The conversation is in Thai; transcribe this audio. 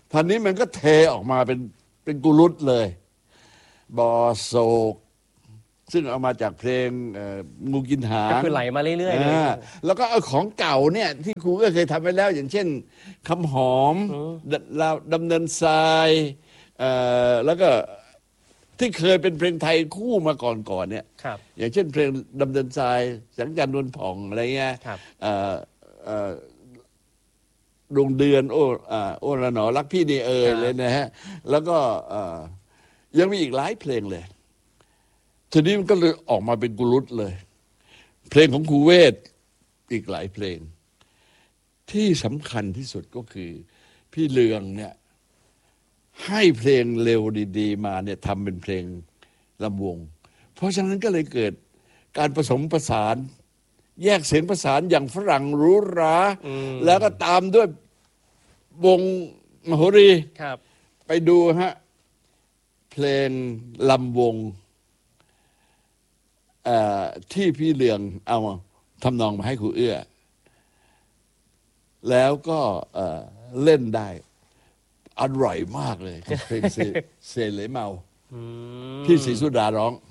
พันนี้มันก็เทออกมาเป็นกุลุตเลยบ่อโศกซึ่งเอามาจากเพลงงูกินหางก็คือไหลมาเรื่อยๆเลยแล้วก็เอาของเก่าเนี่ยที่ครูก็เคยทำไปแล้ว อย่างเช่นคำหอมดำเนินทรายแล้วก็ที่เคยเป็นเพลงไทยคู่มาก่อนเนี่ยอย่างเช่นเพลงดำเนินทรายแสงจันทร์นวลผ่องอะไรเงี้ยดวงเดือนโอ้ละหนอรักพี่นี่เลยนะฮะแล้วก็ยังมีอีกหลายเพลงเลยทีนี้มันก็เลยออกมาเป็นกุลุตเลยเพลงของครูเวทอีกหลายเพลงที่สำคัญที่สุดก็คือพี่เลืองเนี่ยให้เพลงเร็วดีๆมาเนี่ยทำเป็นเพลงลำวงเพราะฉะนั้นก็เลยเกิดการผสมผสานแยกเสียงประสานอย่างฝรั่งหรูหราแล้วก็ตามด้วยวงมโหรีไปดูฮะเพลงลำวงที่พี่เลืองเอาทำนองมาให้ครูเอื้อแล้วก็เล่นได้อร่อยมากเลยเพลงเซเลเมาพี่ศรีสุดาร้อง